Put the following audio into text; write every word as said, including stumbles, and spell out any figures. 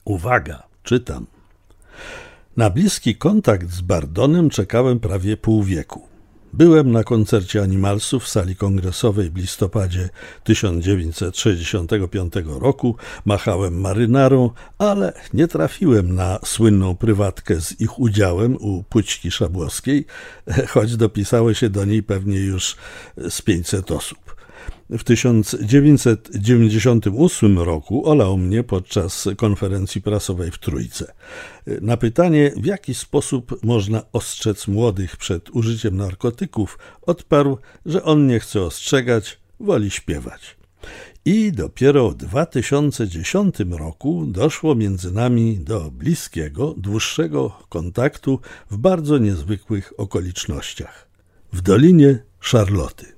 Uwaga, czytam. Na bliski kontakt z Bardonem czekałem prawie pół wieku. Byłem na koncercie Animalsów w sali kongresowej w listopadzie tysiąc dziewięćset sześćdziesiątego piątego roku, machałem marynarą, ale nie trafiłem na słynną prywatkę z ich udziałem u Pućki Szabłowskiej, choć dopisało się do niej pewnie już z pięćset osób. W tysiąc dziewięćset dziewięćdziesiątym ósmym roku olał mnie podczas konferencji prasowej w Trójce. Na pytanie, w jaki sposób można ostrzec młodych przed użyciem narkotyków, odparł, że on nie chce ostrzegać, woli śpiewać. I dopiero w dwa tysiące dziesiątym roku doszło między nami do bliskiego, dłuższego kontaktu w bardzo niezwykłych okolicznościach. W Dolinie Szarloty.